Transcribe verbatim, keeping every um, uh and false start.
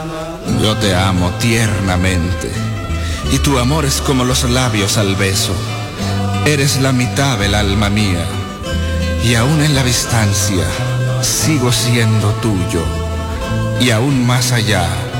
Yo te amo tiernamente, y tu amor es como los labios al beso. Eres la mitad del alma mía, y aún en la distancia sigo siendo tuyo, y aún más allá